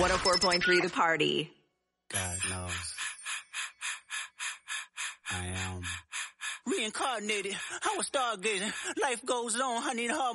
104.3 The Party. God knows. I am reincarnated. I was stargazing. Life goes on, honey, and hard.